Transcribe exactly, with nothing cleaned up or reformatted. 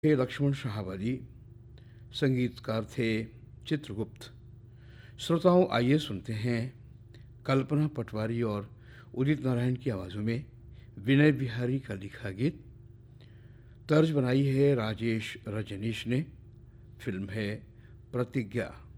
थे लक्ष्मण शाहवादी, संगीतकार थे चित्रगुप्त। श्रोताओं, आइए सुनते हैं कल्पना पटवारी और उदित नारायण की आवाज़ों में विनय बिहारी का लिखा गीत। तर्ज बनाई है राजेश रजनीश ने। फिल्म है प्रतिज्ञा।